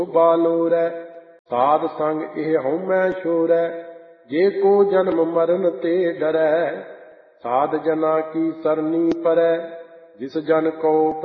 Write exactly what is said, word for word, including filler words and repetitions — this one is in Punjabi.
ਬਾਲੋਰੈ। ਸਾਧ ਸੰਗ ਇਹ ਹਉਮੈ ਛੋਰੈ, ਜੇ ਕੋ ਜਨਮ ਮਰਨ ਤੇ ਡਰੈ। ਸਾਧ ਜਨਾ ਕੀ ਸਰਨੀ ਪਰੈ, ਜਿਸ ਜਨ ਕੋ